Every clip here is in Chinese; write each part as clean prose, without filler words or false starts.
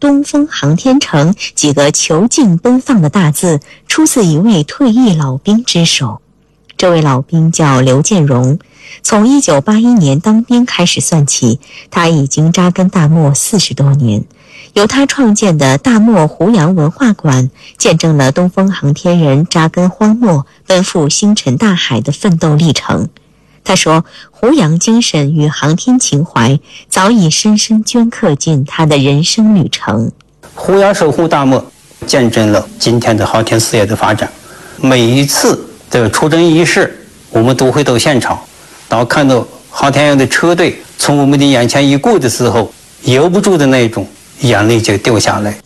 东风航天城几个遒劲奔放的大字出自一位退役老兵之手。这位老兵叫刘建荣，从1981年当兵开始算起，他已经扎根大漠40多年。由他创建的大漠胡杨文化馆，见证了东风航天人扎根荒漠、奔赴星辰大海的奋斗历程。他说，胡杨精神与航天情怀早已深深镌刻进他的人生旅程。 胡杨守护大漠，见证了今天的航天事业的发展。每一次的出征仪式，我们都会到现场，当看到航天员的车队从我们的眼前一过的时候，由不住的那种眼泪就掉下来。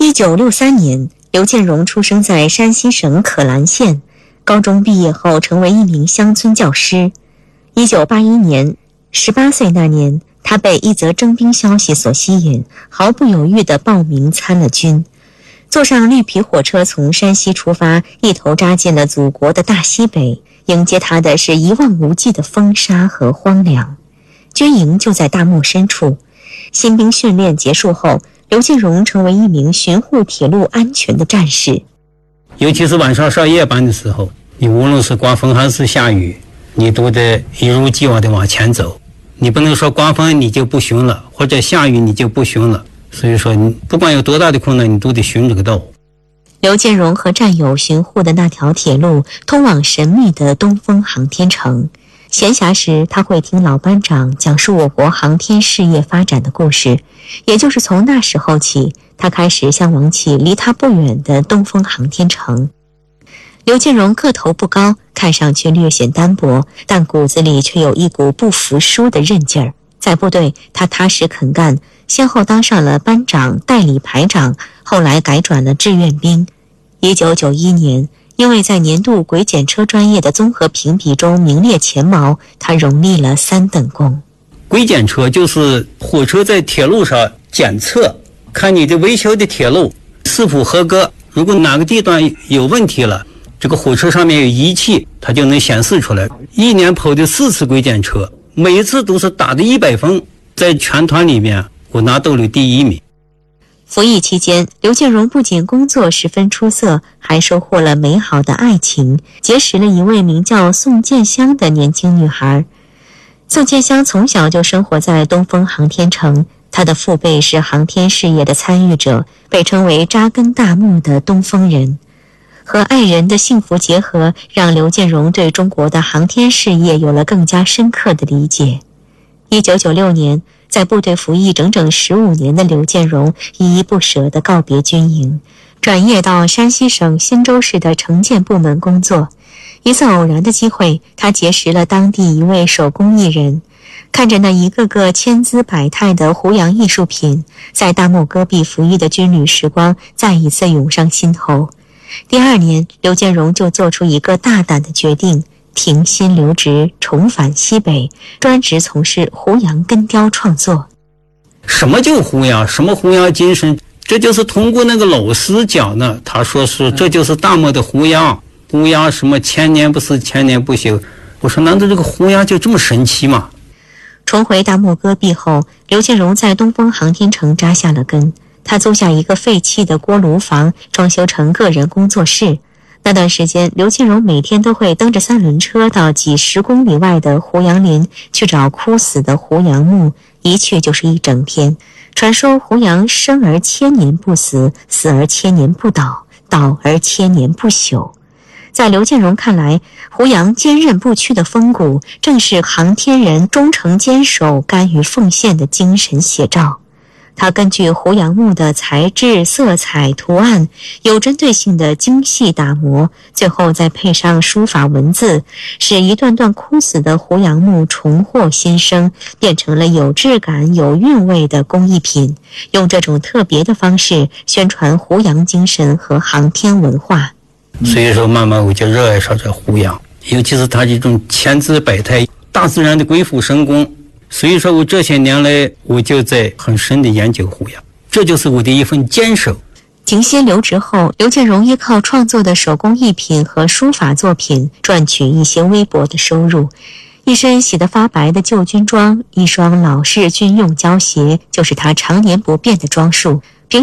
1963年，刘建荣出生在山西省可兰县，高中毕业后成为一名乡村教师。1981年，18岁那年，他被一则征兵消息所吸引，毫不犹豫地报名参了军。坐上绿皮火车从山西出发，一头扎进了祖国的大西北，迎接他的是一望无际的风沙和荒凉。军营就在大漠深处。新兵训练结束后，刘建荣成为一名巡护铁路安全的战士。 尤其是晚上上夜班的时候，你无论是刮风还是下雨，你都得一如既往地往前走。你不能说刮风你就不巡了，或者下雨你就不巡了。所以说你不管有多大的困难，你都得巡这个道。 刘建荣和战友巡护的那条铁路通往神秘的东风航天城。闲暇时，他会听老班长讲述我国航天事业发展的故事，也就是从那时候起，他开始向往起离他不远的东风航天城。刘建荣个头不高，看上去略显单薄，但骨子里却有一股不服输的韧劲儿。在部队，他踏实肯干，先后当上了班长、代理排长，后来改转了志愿兵。1991年，因为在年度轨检车专业的综合评比中名列前茅，他荣立了3等功。 轨检车就是火车在铁路上检测，看你的维修的铁路是否合格。如果哪个地段有问题了，这个火车上面有仪器，它就能显示出来。一年跑的4次轨检车，每一次都是打的100分，在全团里面我拿到了第1名。 服役期间，刘建荣不仅工作十分出色，还收获了美好的爱情，结识了一位名叫宋建香的年轻女孩。宋建香从小就生活在东风航天城，她的父辈是航天事业的参与者，被称为扎根大漠的东风人。和爱人的幸福结合，让刘建荣对中国的航天事业有了更加深刻的理解。1996年，在部队服役整整15年的刘建荣依依不舍地告别军营，转业到山西省忻州市的城建部门工作。一次偶然的机会，他结识了当地一位手工艺人，看着那一个个千姿百态的胡杨艺术品，在大漠戈壁服役的军旅时光再一次涌上心头。第2年，刘建荣就做出一个大胆的决定，停薪留职，重返西北，专职从事胡杨根雕创作。 什么叫胡杨？什么胡杨精神？这就是通过那个老师讲的，他说是这就是大漠的胡杨，胡杨什么千年不死，千年不朽。我说难道这个胡杨就这么神奇吗？ 重回大漠戈壁后，刘建荣在东风航天城扎下了根。他租下一个废弃的锅炉房，装修成个人工作室。那段时间，刘建荣每天都会蹬着3轮车到几10公里外的胡杨林去找枯死的胡杨木，一去就是一整天。传说胡杨生而千年不死，死而千年不倒，倒而千年不朽。在刘建荣看来，胡杨坚韧不屈的风骨，正是航天人忠诚坚守、甘于奉献的精神写照。他根据胡杨木的材质、色彩、图案，有针对性的精细打磨，最后再配上书法文字，使一段段枯死的胡杨木重获新生，变成了有质感、有韵味的工艺品。用这种特别的方式宣传胡杨精神和航天文化。 所以说慢慢我就热爱上这胡杨，尤其是他这种千姿百态、大自然的鬼斧神工。所以说我这些年来我就在很深的研究胡杨，这就是我的一份坚守。 停薪留职后，刘建荣依靠创作的手工艺品和书法作品赚取一些微薄的收入。一身洗得发白的旧军装，一双老式军用胶鞋，就是他常年不变的装束。